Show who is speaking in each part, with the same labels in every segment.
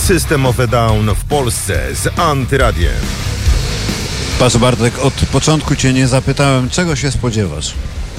Speaker 1: System of a Down w Polsce z Antyradiem.
Speaker 2: Patrz, Bartek, od początku cię nie zapytałem, czego się spodziewasz?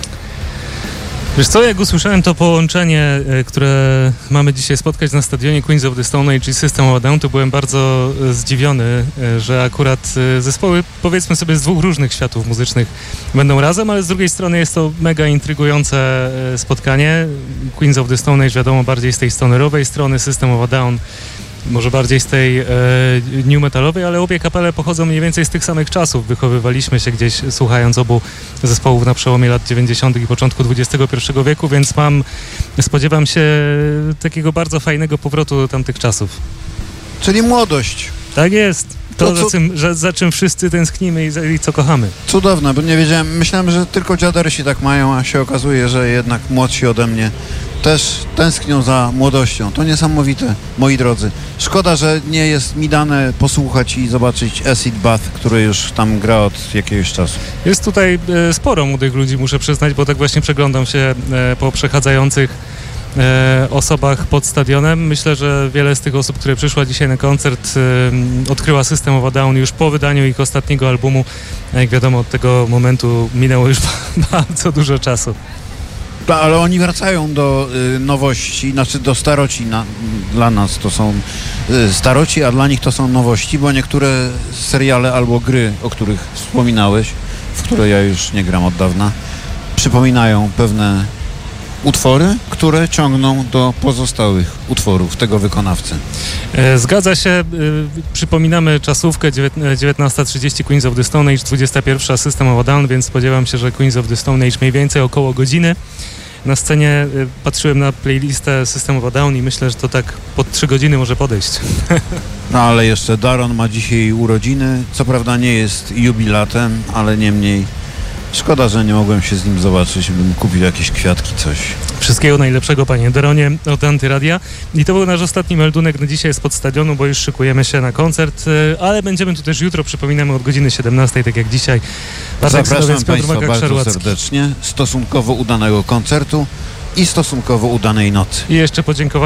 Speaker 3: Wiesz co, jak usłyszałem to połączenie, które mamy dzisiaj spotkać na stadionie Queens of the Stone Age i System of a Down, to byłem bardzo zdziwiony, że akurat zespoły, powiedzmy sobie, z dwóch różnych światów muzycznych będą razem, ale z drugiej strony jest to mega intrygujące spotkanie. Queens of the Stone Age wiadomo bardziej z tej stonerowej strony, System of a Down może bardziej z tej new metalowej, ale obie kapele pochodzą mniej więcej z tych samych czasów. Wychowywaliśmy się gdzieś słuchając obu zespołów na przełomie lat 90. i początku XXI wieku, więc spodziewam się takiego bardzo fajnego powrotu do tamtych czasów.
Speaker 2: Czyli młodość.
Speaker 3: Tak jest. To, za czym wszyscy tęsknimy i co kochamy.
Speaker 2: Cudowne, bo nie wiedziałem, myślałem, że tylko dziadersi tak mają, a się okazuje, że jednak młodsi ode mnie też tęsknią za młodością. To niesamowite, moi drodzy. Szkoda, że nie jest mi dane posłuchać i zobaczyć Acid Bath, który już tam gra od jakiegoś czasu.
Speaker 3: Jest tutaj sporo młodych ludzi, muszę przyznać, bo tak właśnie przeglądam się po przechadzających osobach pod stadionem. Myślę, że wiele z tych osób, które przyszła dzisiaj na koncert, odkryła System of a Down już po wydaniu ich ostatniego albumu. Jak wiadomo, od tego momentu minęło już bardzo dużo czasu.
Speaker 2: Ale oni wracają do nowości, znaczy do staroci. Dla nas to są staroci, a dla nich to są nowości, bo niektóre seriale albo gry, o których wspominałeś, w które ja już nie gram od dawna, przypominają pewne utwory, które ciągną do pozostałych utworów tego wykonawcy.
Speaker 3: Zgadza się. Przypominamy czasówkę 19:30 Queens of the Stone Age, 21 System of a Down, więc spodziewam się, że Queens of the Stone Age mniej więcej około godziny. Na scenie patrzyłem na playlistę System of a Down i myślę, że to tak pod 3 godziny może podejść.
Speaker 2: No ale jeszcze Daron ma dzisiaj urodziny. Co prawda nie jest jubilatem, ale niemniej szkoda, że nie mogłem się z nim zobaczyć, bym kupił jakieś kwiatki, coś.
Speaker 3: Wszystkiego najlepszego, panie Daronie, od Antyradia. I to był nasz ostatni meldunek na dzisiaj spod stadionu, bo już szykujemy się na koncert, ale będziemy tu też jutro, przypominamy, od godziny 17, tak jak dzisiaj.
Speaker 2: Zapraszam Państwa bardzo serdecznie. Stosunkowo udanego koncertu i stosunkowo udanej nocy.
Speaker 3: I jeszcze podziękowania